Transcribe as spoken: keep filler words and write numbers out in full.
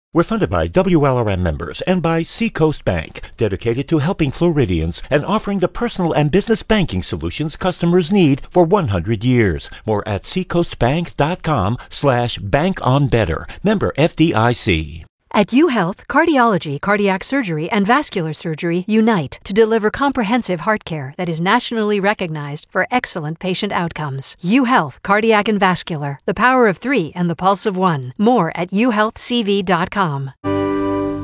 We're funded by W L R M members and by Seacoast Bank, dedicated to helping Floridians and offering the personal and business banking solutions customers need for one hundred years. More at seacoastbank.com slash bank on better. Member F D I C. At UHealth, cardiology, cardiac surgery, and vascular surgery unite to deliver comprehensive heart care that is nationally recognized for excellent patient outcomes. UHealth, cardiac and vascular, the power of three and the pulse of one. More at u health c v dot com.